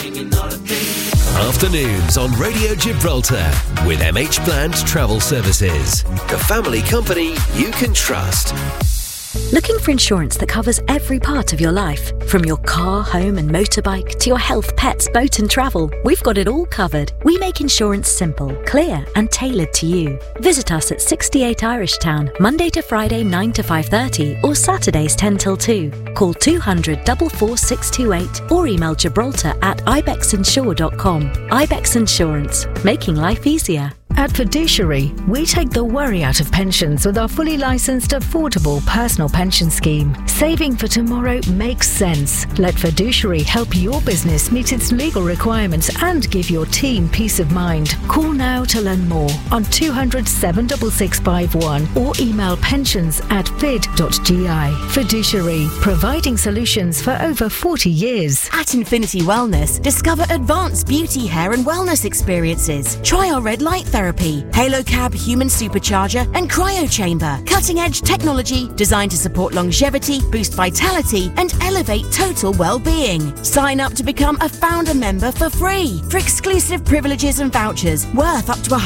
Afternoons on Radio Gibraltar with MH Plant Travel Services, the family company you can trust. Looking for insurance that covers every part of your life? From your car, home and motorbike to your health, pets, boat and travel, we've got it all covered. We make insurance simple, clear and tailored to you. Visit us at 68 Irish Town, Monday to Friday 9 to 5:30 or Saturdays 10 till 2. Call 200 44628 or email gibraltar@ibexinsure.com. Ibex Insurance, making life easier. At Fiduciary, we take the worry out of pensions with our fully licensed, affordable personal pension scheme. Saving for tomorrow makes sense. Let Fiduciary help your business meet its legal requirements and give your team peace of mind. Call now to learn more on 200 76651 or email pensions@fid.gi. Fiduciary, providing solutions for over 40 years. At Infinity Wellness, discover advanced beauty, hair and wellness experiences. Try our red light therapy, Halo Cab human supercharger and cryo chamber. Cutting-edge technology designed to support longevity, boost vitality and elevate total well-being. Sign up to become a founder member for free for exclusive privileges and vouchers worth up to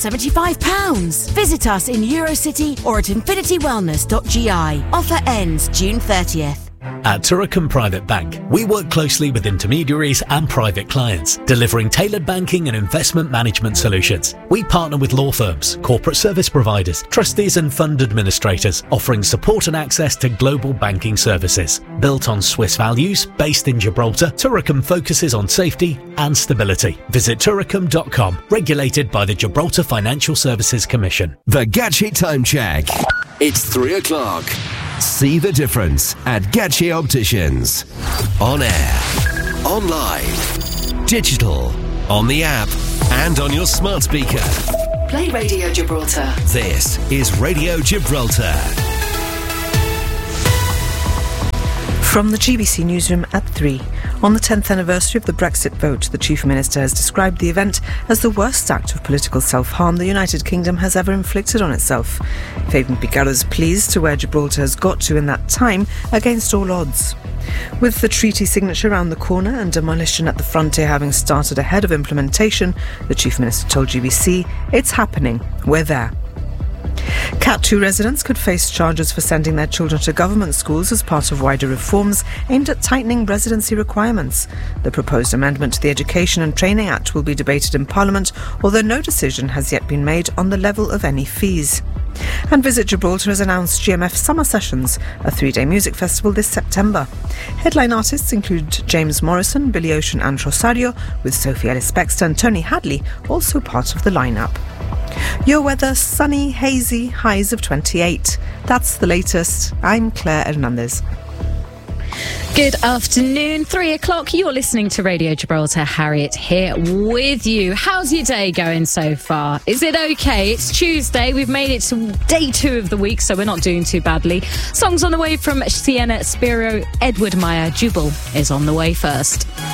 £175. Visit us in Eurocity or at infinitywellness.gi. Offer ends June 30th. At Turicum Private Bank, we work closely with intermediaries and private clients, delivering tailored banking and investment management solutions. We partner with law firms, corporate service providers, trustees and fund administrators, offering support and access to global banking services. Built on Swiss values, based in Gibraltar, Turicum focuses on safety and stability. Visit turicum.com, regulated by the Gibraltar Financial Services Commission. The Gachi Time Check. It's 3 o'clock. See the difference at Gachi Opticians. On air, online, digital, on the app, and on your smart speaker. Play Radio Gibraltar. This is Radio Gibraltar. From the GBC newsroom at 3. On the 10th anniversary of the Brexit vote, the Chief Minister has described the event as the worst act of political self-harm the United Kingdom has ever inflicted on itself. Fabian Picardo is pleased to where Gibraltar has got to in that time against all odds. With the treaty signature around the corner and demolition at the frontier having started ahead of implementation, the Chief Minister told GBC, "It's happening. We're there." Cat 2 residents could face charges for sending their children to government schools as part of wider reforms aimed at tightening residency requirements. The proposed amendment to the Education and Training Act will be debated in Parliament, although no decision has yet been made on the level of any fees. And Visit Gibraltar has announced GMF Summer Sessions, a 3-day music festival this September. Headline artists include James Morrison, Billy Ocean and Rosario, with Sophie Ellis-Bextor and Tony Hadley also part of the lineup. Your weather, sunny, hazy, highs of 28. That's the latest. I'm Claire Hernandez. Good afternoon, 3 o'clock. You're listening to Radio Gibraltar. Harriet here with you. How's your day going so far? Is it okay? It's Tuesday. We've made it to day 2 of the week, so we're not doing too badly. Songs on the way from Sienna, Spiro, Edward Meyer. Jubal is on the way first.